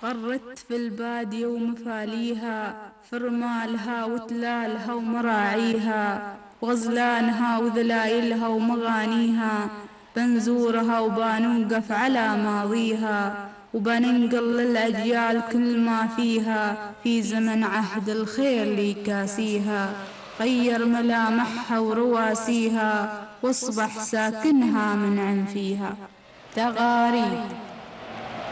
غرت في البادية ومفاليها، في رمالها وتلالها ومراعيها، وغزلانها وذلايلها ومغانيها، بنزورها وبنوقف على ماضيها، وبننقل للأجيال كل ما فيها، في زمن عهد الخير لي كاسيها، غير ملامحها ورواسيها، واصبح ساكنها منعم فيها. تغاريد.